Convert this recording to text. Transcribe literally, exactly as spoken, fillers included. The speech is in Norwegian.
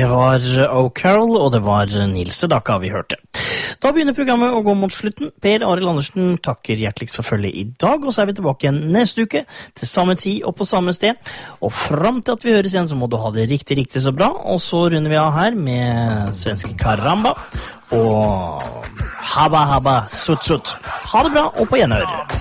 Det var O'Carroll, og det var Nils Sedaka vi hørte. Da begynner programmet å gå mot slutten. Per Arild Andersen takker hjerteligst for følget i dag, og så er vi tilbake igjen neste uke, til samme tid og på samme sted. Og frem til at vi høres igjen, så må du ha det riktig, riktig så bra. Og så runder vi av her med svenske Karamba og Habba Habba Sut Sut. Ha det bra, og på gjenhør.